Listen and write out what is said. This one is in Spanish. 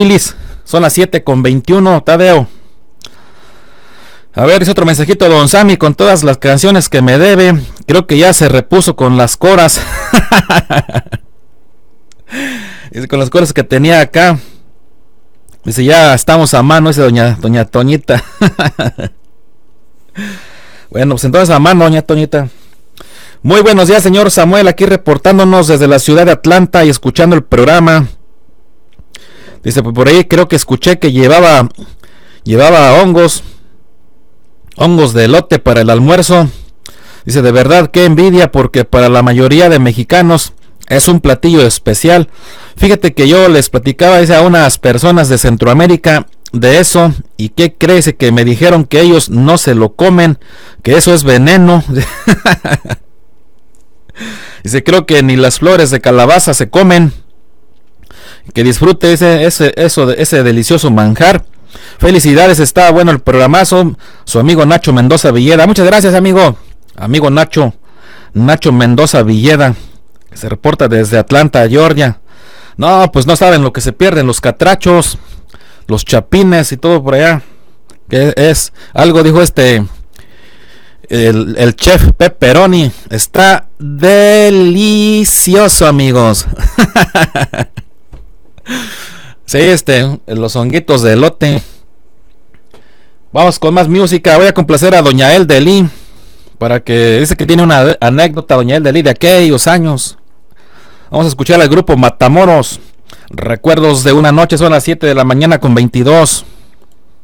Liz, son las 7:21, Tadeo. A ver, dice otro mensajito, don Sammy, con todas las canciones que me debe, creo que ya se repuso con las coras. Dice, con las coras que tenía acá. Dice, ya estamos a mano, dice doña Toñita. Bueno, pues entonces a mano, doña Toñita. Muy buenos días, señor Samuel, aquí reportándonos desde la ciudad de Atlanta y escuchando el programa. Dice, pues por ahí creo que escuché que llevaba hongos de elote para el almuerzo. Dice, de verdad, qué envidia, porque para la mayoría de mexicanos es un platillo especial. Fíjate que yo les platicaba, dice, a unas personas de Centroamérica de eso, y qué crees, que me dijeron que ellos no se lo comen, que eso es veneno. Dice, creo que ni las flores de calabaza se comen. Que disfrute ese delicioso manjar. Felicidades, está bueno el programazo. Su amigo Nacho Mendoza Villeda. Muchas gracias, amigo Nacho Mendoza Villeda, que se reporta desde Atlanta, Georgia. No, pues no saben lo que se pierden los catrachos, los chapines y todo por allá. Que es algo, dijo el chef Pepperoni. Está delicioso, amigos. Sí, los honguitos de elote. Vamos con más música. Voy a complacer a doña Eldeli, para que dice que tiene una anécdota, doña Eldeli, de aquellos años. Vamos a escuchar al grupo Matamoros. Recuerdos de una noche, son las 7 de la mañana con 22.